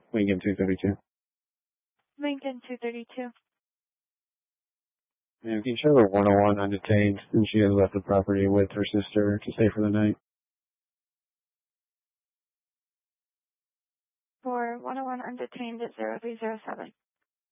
Lincoln 232. Lincoln 232. And can you show her 101 undetained, and she has left the property with her sister to stay for the night? For 101 undetained at 0307.